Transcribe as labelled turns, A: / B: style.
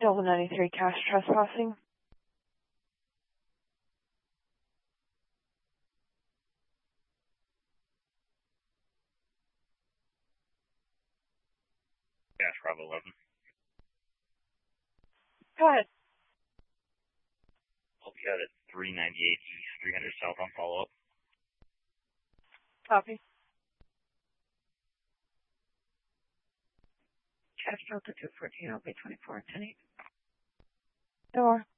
A: Delta 93 cash trespassing.
B: Cash Bravo 11.
A: Go ahead.
B: I'll be out at 398 East, 300 South on follow-up.
A: Copy.
C: Cash Delta 214, I'll be 24 10 8.
A: Door.